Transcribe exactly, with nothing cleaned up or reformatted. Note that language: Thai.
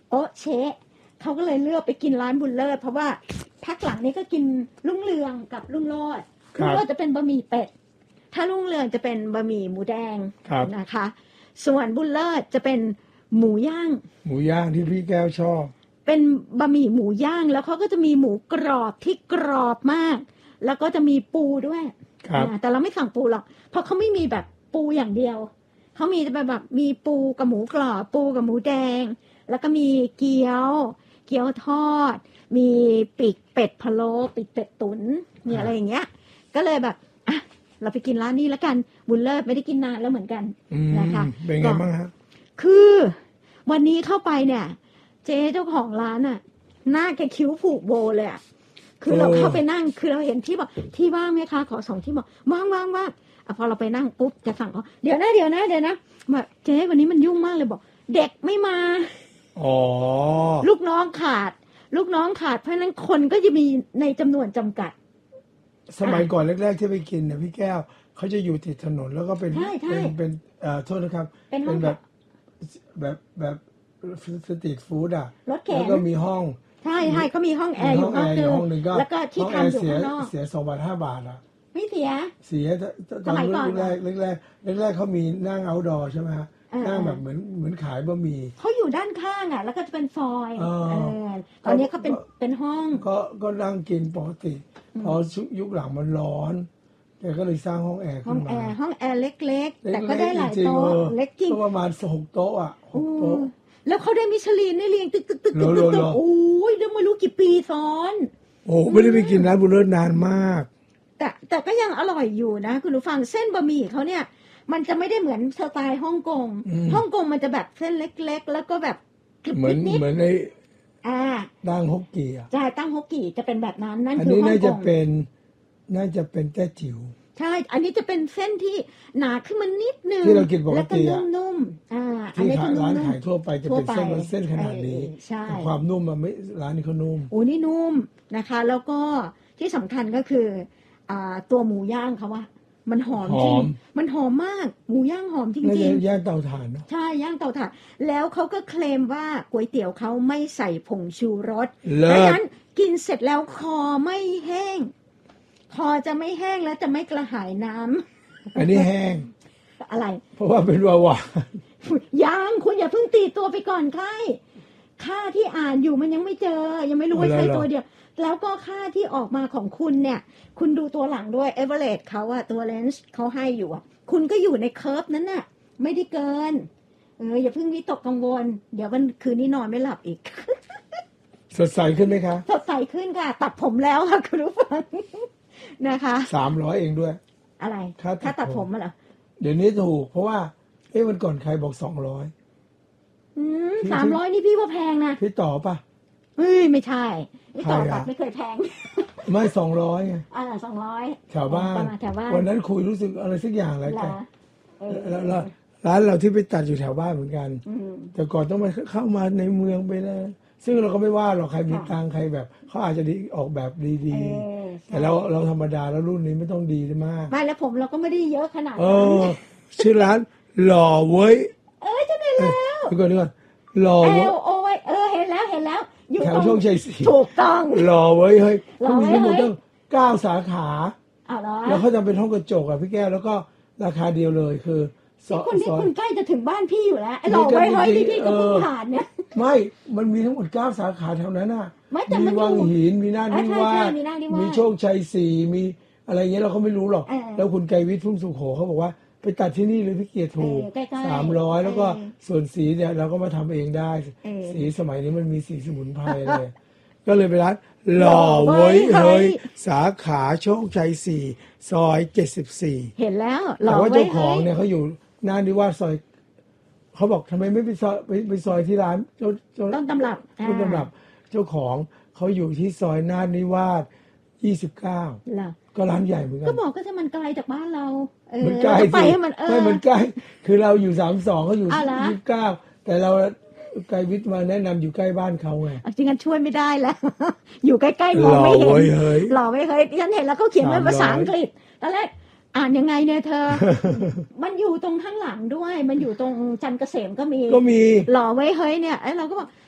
โอ๊ะเชะเขาก็เลยเลือกไปกินร้านบุญเลิศเพราะว่าพักหลังนี้ก็กินรุ่งเรืองกับรุ่งโรจน์รุ่งโรจน์จะเป็นบะหมี่เป็ดถ้ารุ่งเรืองจะเป็นบะหมี่หมูแดงนะคะส่วนบุญเลิศจะเป็นหมูย่างหมูย่างที่พี่แก้วชอบเป็นบะหมี่หมูย่างแล้วเขาก็จะมีหมูกรอบที่กรอบมากแล้วก็จะมีปูด้วยแต่เราไม่สั่งปูหรอกเพราะเขาไม่มีแบบปูอย่างเดียวเขามีแบบแบบมีปูกับหมูกรอบปูกับหมูแดงแล้วก็มีเกี๊ยวเกี๊ยวทอดมีปีกเป็ดพะโล้ปีกเป็ดตุ๋นมีอะไรอย่างเงี้ยก็เลยแบบอ่ะเราไปกินร้านนี้แล้วกันบุญเลิศไม่ได้กินนานแล้วเหมือนกันนะคะเป็นไงบ้างครับคือวันนี้เข้าไปเนี่ยเจ๊เจ้าของร้านอ่ะหน้าแกคิ้วผูกโบเลยอ่ะคือเราเข้าไปนั่งคือเราเห็นที่บอกที่ว่างไหมคะขอสองที่บอกว่างว่างว่างอ่ะพอเราไปนั่งปุ๊บจะสั่งเขาเดี๋ยวนะเดี๋ยวนะเดี๋ยวนะแบบเจ๊วันนี้มันยุ่งมากเลยบอกเด็กไม่มาอ๋อลูกน้องขาดลูกน้องขาดเพราะฉะนั้นคนก็จะมีในจำนวนจำกัดสมัยก่อนแรกๆที่ไปกินเนี่ยพี่แก้วเขาจะอยู่ติดถนนแล้วก็เป็นเป็นเป็นเอ่อโทษนะครับเป็นแบบแบบแบบสตรีทฟู้ดอ่ะรถเข็นแล้วก็มีห้องใช่ใช่เขามีห้องแอร์อยู่ห้องนึงแล้วก็ที่ทำอยู่ข้างนอกเสียสองบาทห้าบาทอ่ะไม่เสียเสียตอนแรกแรกแรกแรกเขามีนั่งเอาท์ดอร์ใช่ไหมฮะนั่งแบบเหมือนเหมือนขายบะหมี่เขาอยู่ด้านข้างอ่ะแล้วก็จะเป็นซอยตอนนี้เขาเป็นเป็นห้องก็ก็นั่งกินปกติพอยุคหลังมันร้อนแกก็เลยสร้างห้องแอร์ขึ้นมาห้องแอร์ห้องแอร์เล็กๆแต่ก็ได้หลายโต๊ะเล็กจริงประมาณหกโต๊ะอ่ะหกโต๊ะแล้วเขาได้มิชลินได้เรียงตึกตึกตึกตึกตึกตึกโอ้ยเดี๋ยวไม่รู้กี่ปีซ้อนโอ้ไม่ได้ไปกินร้านบุญเลิศนานมากแต่แต่ก็ยังอร่อยอยู่นะคุณผู้ฟังเส้นบะหมี่เขาเนี่ยมันจะไม่ได้เหมือนสไตล์ฮ่องกงฮ่องกงมันจะแบบเส้นเล็กๆแล้วก็แบบเหมือนเหมือนในอ่าตั้งฮกกี่อ่ะใช่ตั้งฮกกี่จะเป็นแบบนั้นนั่นคือฮ่องกงอันนี้น่าจะเป็นน่าจะเป็นแต้จิ๋วใช่อันนี้จะเป็นเส้นที่หนาขึ้นมานิดนึงที่เรากินปกติอ่ะนุ่มๆอ่าอันนี้คือร้านขายทั่วไปจะเป็นเส้นเส้นขนาดนี้ความนุ่มมันไม่ร้านนี้เขานุ่มโอ้นี่นุ่มนะคะแล้วก็ที่สำคัญก็คืออ่าตัวหมูย่างเขาว่ามันหอมจริงมันหอมมากหมูย่างหอมจริงๆย่างเตาถ่านเนาะใช่ย่างเตาถ่านแล้วเขาก็เคลมว่าก๋วยเตี๋ยวเขาไม่ใส่ผงชูรสดังนั้นกินเสร็จแล้วคอไม่แห้งคอจะไม่แห้งแล้วจะไม่กระหายน้ำอันนี้แห้งอะไรเพราะว่าเป็นวาวายังคุณอย่าเพิ่งตีตัวไปก่อนใครค่าที่อ่านอยู่มันยังไม่เจอยังไม่รู้ว่าใช่ตัวเดียวแล้วก็ค่าที่ออกมาของคุณเนี่ยคุณดูตัวหลังด้วยเอเวอเรสต์เขาอะตัวเลนส์เขาให้อยู่อะคุณก็อยู่ในเคิร์ฟนั้นน่ะไม่ได้เกินเอออย่าเพิ่งวิตกกังวลเดี๋ยววันคืนนี้นอนไม่หลับอีกสดใสขึ้นไหมคะสดใสขึ้นค่ะตัดผมแล้วค่ะคุณผู้ฟังนะคะสามร้อยเองด้วยอะไรค่าตัดผมมาเหรอเดี๋ยวนี้ถูกเพราะว่าเอ้วันก่อนใครบอกสองร้อยอืมสามร้อยนี่พี่ว่าแพงนะพี่ต่อป่ะเฮ้ยไม่ใช่พี่ต่อตัดไม่เคยแพงไม่สองร้อยไงอ่าสองร้อยแถวบ้านวันนั้นคุยรู้สึกอะไรสักอย่างอะไรกันแล้วร้านเราที่ไปตัดอยู่แถวบ้านเหมือนกันแต่ก่อนต้องมาเข้ามาในเมืองไปเลยซึ่งเราก็ไม่ว่าหรอกใครมีตังค์ใครแบบเขาอาจจะดีออกแบบดีๆแต่เราเราธรรมดาแล้วรุ่นนี้ไม่ต้องดีมากไม่แล้วผมเราก็ไม่ได้เยอะขนาดนั้นเออชื่อร้านหล่อเว้ยเอ้ยจะได้แล้วดูก่อนดูก่อนหล่อเว้ยโอ้ยเออเห็นแล้วเห็นแล้วอยู่แถวโชคชัยสี่ถูกต้องหล่อเว้ยเฮ้ยเขามีทั้งหมดตั้งเก้าสาขาอ้าวเหรอแล้วเขาจะเป็นห้องกระจกอ่ะพี่แก้วแล้วก็ราคาเดียวเลยคือคนที่คุณใกล้จะถึงบ้านพี่อยู่แล้วหล่อเว้ยเฮ้ยที่พี่ก็เพิ่งผ่านเนี่ยไม่มันมีทั้งหมดเก้าสาขาแถวนั้นน่ะมีวังหินมีนาฏนิวาสมีโชคชัยสี่มีอะไรเงี้ยเราก็ไม่รู้หรอกแล้วคุณไกรวิทย์พุ่มสุโขเขาบอกว่าไปตัดที่นี่เลยพี่เกียรติถูกสามร้อยแล้วก็ส่วนสีเนี่ยเราก็มาทำเองได้สีสมัยนี้มันมีสีสมุนไพรเลยก็เลยไปร้านหล่อเว้ยเฮ้ยสาขาโชคชัยสี่ซอยเจ็ดสิบสี่เห็นแล้วแต่ว่าเจ้าของเนี่ยเขาอยู่นาฏนิวาสซอยเขาบอกทำไมไม่ไปซอยไปไปซอยที่ร้านเจ้าต้นตำรับต้นตำรับเจ้าของเขาอยู่ที่ซอยนาฏนิวาสยี่สิบเก้าก็ร้านใหญ่เหมือนกันก็บอกก็จะมันไกลจากบ้านเราเออมันไกลไปให้มันเออไม่มันใกล้คือเราอยู่สามสองเขาอยู่ยี่สิบเก้าแต่เราไกรวิทย์มาแนะนำอยู่ใกล้บ้านเขาไงจริงๆช่วยไม่ได้แล้วอยู่ใกล้ๆมองไม่เห็นหล่อไม่เคยฉันเห็นแล้วเขาเขียนเป็นภาษาอังกฤษตอนแรกอ่านยังไงเนี่ยเธอมันอยู่ตรงข้างหลังด้วยมันอยู่ตรงจันทร์เกษมก็มีก็มีหล่อไว้เฮ้ยเนี่ยไอ้เราก็บอก